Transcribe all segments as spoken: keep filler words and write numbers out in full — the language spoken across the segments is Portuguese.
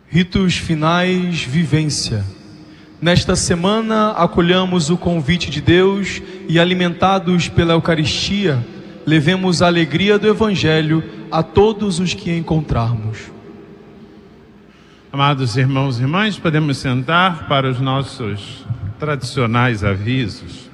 Ritos finais, vivência. Nesta semana, acolhamos o convite de Deus e, alimentados pela Eucaristia, levemos a alegria do Evangelho a todos os que encontrarmos. Amados irmãos e irmãs, podemos sentar para os nossos tradicionais avisos.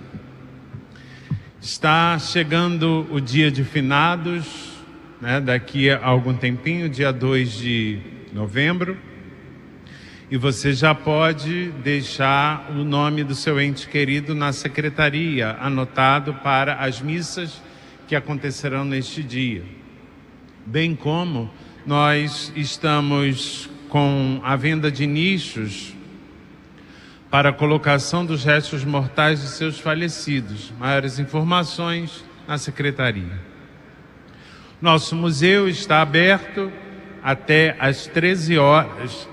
Está chegando o dia de finados, né, daqui a algum tempinho, dia dois de novembro. E você já pode deixar o nome do seu ente querido na secretaria, anotado para as missas que acontecerão neste dia. Bem como nós estamos com a venda de nichos para a colocação dos restos mortais de seus falecidos. Maiores informações na secretaria. Nosso museu está aberto até às treze horas.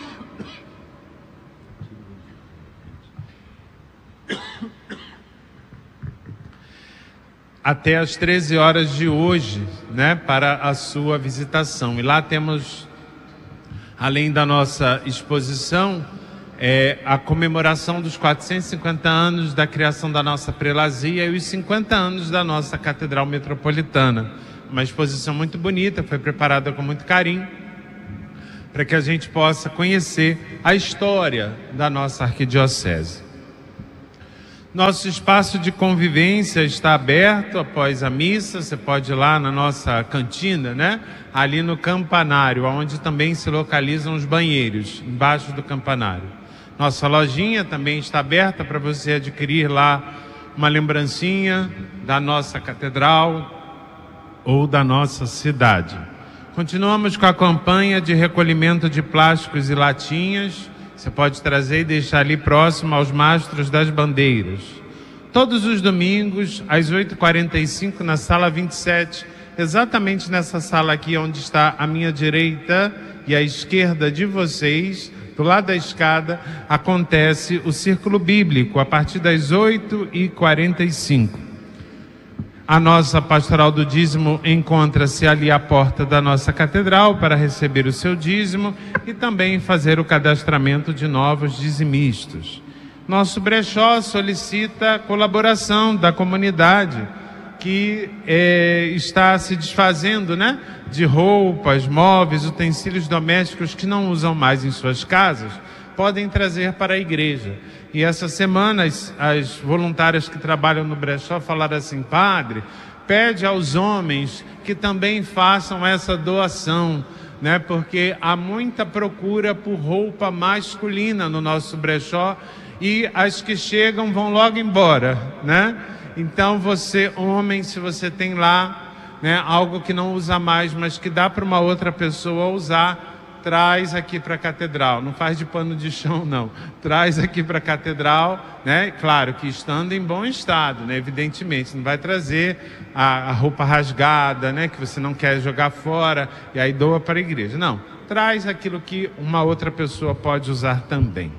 Até às treze horas de hoje, né, para a sua visitação. E lá temos, além da nossa exposição, é, a comemoração dos quatrocentos e cinquenta anos da criação da nossa prelazia e os cinquenta anos da nossa Catedral Metropolitana. Uma exposição muito bonita, foi preparada com muito carinho, para que a gente possa conhecer a história da nossa arquidiocese. Nosso espaço de convivência está aberto após a missa. Você pode ir lá na nossa cantina, né? Ali no campanário, onde também se localizam os banheiros, embaixo do campanário. Nossa lojinha também está aberta para você adquirir lá uma lembrancinha da nossa catedral ou da nossa cidade. Continuamos com a campanha de recolhimento de plásticos e latinhas. Você pode trazer e deixar ali próximo aos mastros das bandeiras. Todos os domingos, às oito e quarenta e cinco, na sala vinte e sete, exatamente nessa sala aqui onde está a minha direita e a esquerda de vocês, do lado da escada, acontece o Círculo Bíblico, a partir das oito e quarenta e cinco. A nossa pastoral do dízimo encontra-se ali à porta da nossa catedral para receber o seu dízimo e também fazer o cadastramento de novos dizimistas. Nosso brechó solicita colaboração da comunidade que é, está se desfazendo, né, de roupas, móveis, utensílios domésticos que não usam mais em suas casas, podem trazer para a igreja. E essa semana as, as voluntárias que trabalham no brechó falaram assim: padre, pede aos homens que também façam essa doação, né? Porque há muita procura por roupa masculina no nosso brechó e as que chegam vão logo embora, né? Então você, homem, se você tem lá, né, algo que não usa mais, mas que dá para uma outra pessoa usar, traz aqui para a catedral. Não faz de pano de chão, não. Traz aqui para a catedral, né? Claro que estando em bom estado, né? Evidentemente, não vai trazer a, a roupa rasgada, né? Que você não quer jogar fora e aí doa para a igreja. Não, traz aquilo que uma outra pessoa pode usar também.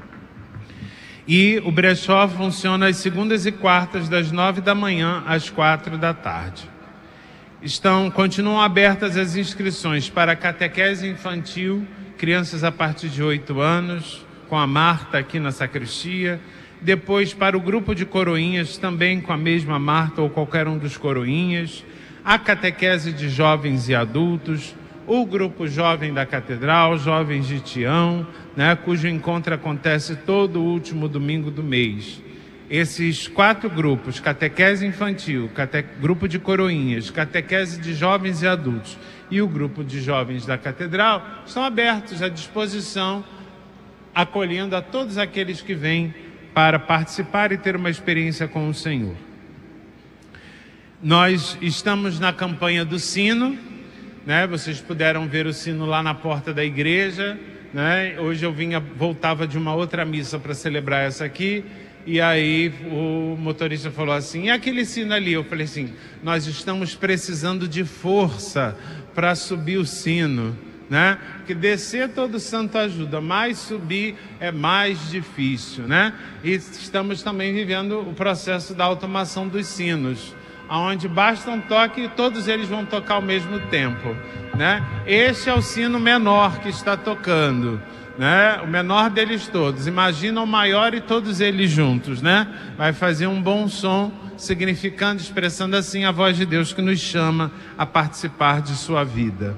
E o brechó funciona às segundas e quartas, das nove da manhã às quatro da tarde. Estão, continuam abertas as inscrições para a catequese infantil, crianças a partir de oito anos, com a Marta aqui na sacristia. Depois para o grupo de coroinhas, também com a mesma Marta ou qualquer um dos coroinhas. A catequese de jovens e adultos, o grupo jovem da catedral, jovens de Tião, né, cujo encontro acontece todo o último domingo do mês. Esses quatro grupos, catequese infantil, cate... grupo de coroinhas, catequese de jovens e adultos e o grupo de jovens da catedral, estão abertos à disposição, acolhendo a todos aqueles que vêm para participar e ter uma experiência com o Senhor. Nós estamos na campanha do sino, né? Vocês puderam ver o sino lá na porta da igreja, né? Hoje eu vinha, voltava de uma outra missa para celebrar essa aqui. E aí o motorista falou assim: e aquele sino ali? Eu falei assim: nós estamos precisando de força para subir o sino, né? Porque descer todo santo ajuda, mas subir é mais difícil, né? E estamos também vivendo o processo da automação dos sinos. onde basta um toque e todos eles vão tocar ao mesmo tempo, né? Este é o sino menor que está tocando, né? O menor deles todos. Imagina o maior e todos eles juntos, né? Vai fazer um bom som, significando, expressando assim a voz de Deus que nos chama a participar de sua vida.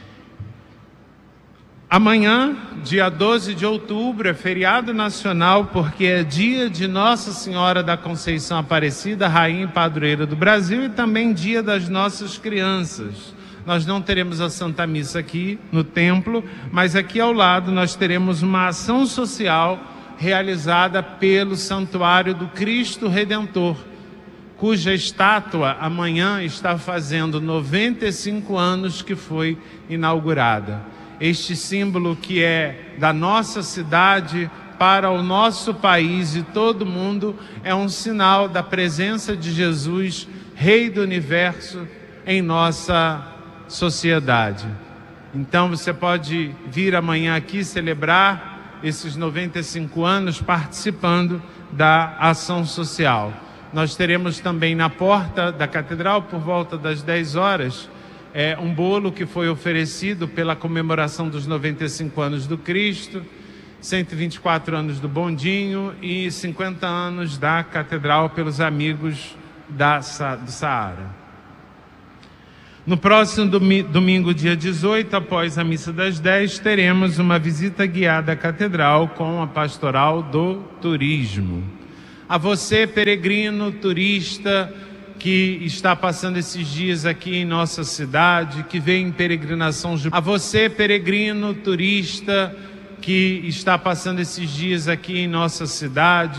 Amanhã, dia doze de outubro, é feriado nacional porque é dia de Nossa Senhora da Conceição Aparecida, Rainha e Padroeira do Brasil, e também dia das nossas crianças. Nós não teremos a Santa Missa aqui no templo, mas aqui ao lado nós teremos uma ação social realizada pelo Santuário do Cristo Redentor, cuja estátua amanhã está fazendo noventa e cinco anos que foi inaugurada. Este símbolo que é da nossa cidade para o nosso país e todo mundo é um sinal da presença de Jesus, Rei do Universo, em nossa sociedade. Então você pode vir amanhã aqui celebrar esses noventa e cinco anos participando da ação social. Nós teremos também na porta da catedral, por volta das dez horas, é, um bolo que foi oferecido pela comemoração dos noventa e cinco anos do Cristo, cento e vinte e quatro anos do Bondinho e cinquenta anos da catedral pelos amigos da, do Saara. No próximo domingo, dia dezoito, após a missa das dez, teremos uma visita guiada à catedral com a pastoral do turismo. A você, peregrino, turista, que está passando esses dias aqui em nossa cidade, que vem em peregrinação... A você, peregrino, turista, que está passando esses dias aqui em nossa cidade,